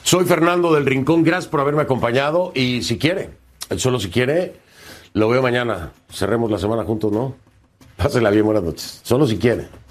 Soy Fernando del Rincón, gracias por haberme acompañado y si quiere, solo si quiere, lo veo mañana. Cerremos la semana juntos, ¿no? Pásela bien, buenas noches. Solo si quiere.